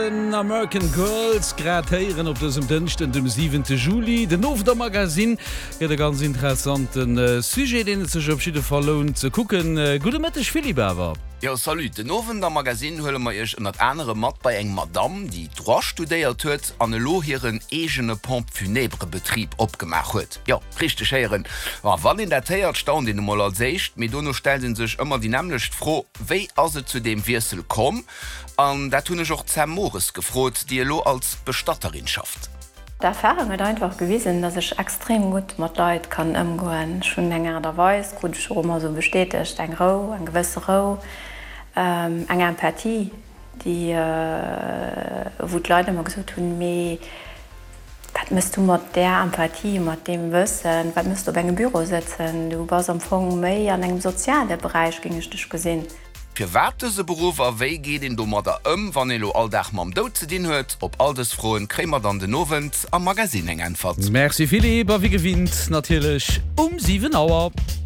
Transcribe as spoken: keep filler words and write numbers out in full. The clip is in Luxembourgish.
American Girls gratieren op dessem Dënchten dem siebenten Juli. Den of der Magasin get ganz interessanten äh, Sujet den sech opschiede verlohnt ze kucken. Äh, Gude Mettech Philipper. Ja, salut. Den Ofen der Magasin hëlle ma ech dat enere mat bei eng Madame, die droit studéiert huet an e lohieren egene Pomp funèbre Betrieb opgemacht huet. Ja, richtig heieren. Ja, wann in der Täiert stand in mal als seicht, mit donno stelden sech immer die nämlichlecht froh, wéi as se zu dem Wirsel kom, an dat hunne joch Zem Morris gefrot, die lo als Bestatterin schafft. Die Erfahrung hat einfach gewesen, dass ich extrem gut mit Leuten kann umgehen. Schon länger derweis, gut schon immer so bestätigt, ein Rau, ein gewisser Rau, ähm, eine Empathie, die, äh, wo die Leute immer gesagt haben, mehr, was musst du mit der Empathie, mit dem Wissen, was musst du bei einem Büro sitzen, du warst am Anfang mehr an einem sozialen Bereich, ging ich dich gesehen. Für warte Beruf a wéi geht den dummer der ëm, wann elo alldach mam do ze din huet, op alles froen krémer dann den Novent am Magasin eng einfach. Merci Philipp, wie gewinnt natürlich um sieben Uhr.